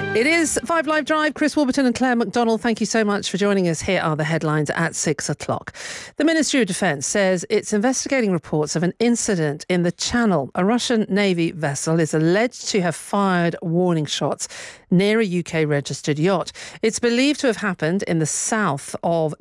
It is 5 Live Drive. Chris Warburton and Claire McDonald, thank you so much for joining us. Here are the headlines at 6 o'clock. The Ministry of Defence says it's investigating reports of an incident in the Channel. A Russian Navy vessel is alleged to have fired warning shots near a UK-registered yacht. It's believed to have happened to the south of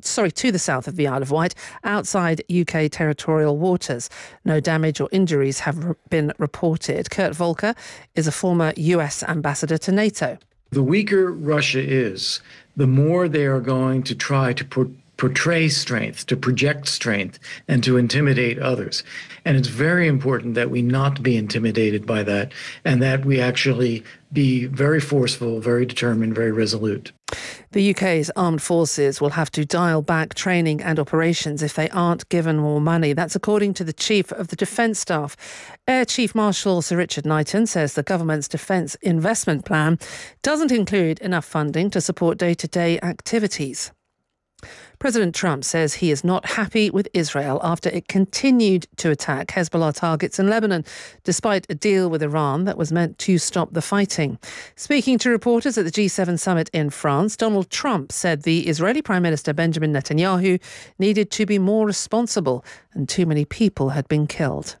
the Isle of Wight, outside UK territorial waters. No damage or injuries have been reported. Kurt Volker is a former US ambassador to NATO. The weaker Russia is, the more they are going to try to portray strength, to project strength, and to intimidate others. And it's very important that we not be intimidated by that, and that we actually be very forceful, very determined, very resolute. The UK's armed forces will have to dial back training and operations if they aren't given more money. That's according to the Chief of the Defence Staff. Air Chief Marshal Sir Richard Knighton says the government's defence investment plan doesn't include enough funding to support day-to-day activities. President Trump says he is not happy with Israel after it continued to attack Hezbollah targets in Lebanon, despite a deal with Iran that was meant to stop the fighting. Speaking to reporters at the G7 summit in France, Donald Trump said the Israeli Prime Minister Benjamin Netanyahu needed to be more responsible and too many people had been killed.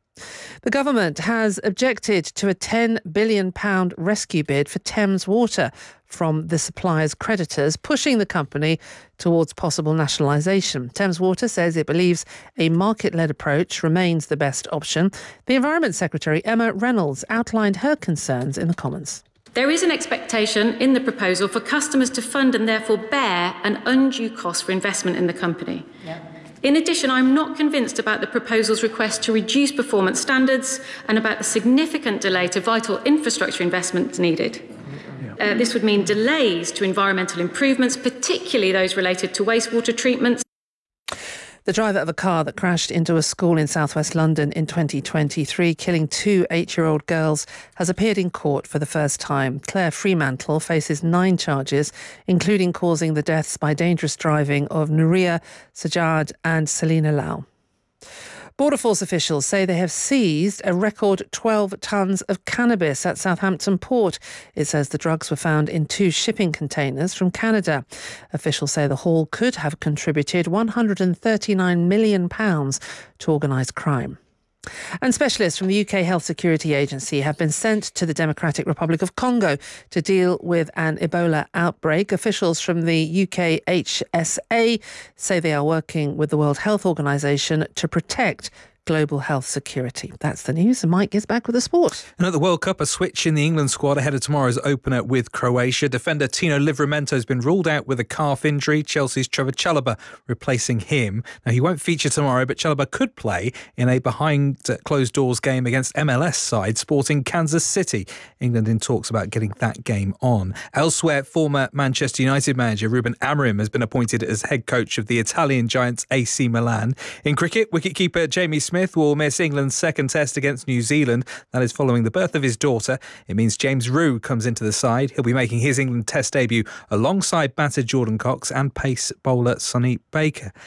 The government has objected to a £10 billion rescue bid for Thames Water from the supplier's creditors, pushing the company towards possible nationalisation. Thames Water says it believes a market-led approach remains the best option. The Environment Secretary, Emma Reynolds, outlined her concerns in the Commons. There is an expectation in the proposal for customers to fund and therefore bear an undue cost for investment in the company. Yeah. In addition, I'm not convinced about the proposal's request to reduce performance standards and about the significant delay to vital infrastructure investments needed. This would mean delays to environmental improvements, particularly those related to wastewater treatments. The driver of a car that crashed into a school in southwest London in 2023, killing two 8-year-old girls, has appeared in court for the first time. Claire Fremantle faces 9 charges, including causing the deaths by dangerous driving of Nuria Sajjad and Selina Lau. Border Force officials say they have seized a record 12 tonnes of cannabis at Southampton Port. It says the drugs were found in 2 shipping containers from Canada. Officials say the haul could have contributed £139 million to organised crime. And specialists from the UK Health Security Agency have been sent to the Democratic Republic of Congo to deal with an Ebola outbreak. Officials from the UK HSA say they are working with the World Health Organization to protect global health security. That's the news, and Mike gets back with the sport. And at the World Cup, a switch in the England squad ahead of tomorrow's opener with Croatia. Defender Tino Livramento has been ruled out with a calf injury. Chelsea's Trevor Chalobah replacing him. Now, he won't feature tomorrow, but Chalobah could play in a behind-closed-doors game against MLS side Sporting Kansas City. England in talks about getting that game on. Elsewhere, former Manchester United manager Ruben Amorim has been appointed as head coach of the Italian giants AC Milan. In cricket, wicketkeeper Jamie Smith will miss England's second test against New Zealand. That is following the birth of his daughter. It means James Rew comes into the side. He'll be making his England test debut alongside batter Jordan Cox and pace bowler Sonny Baker.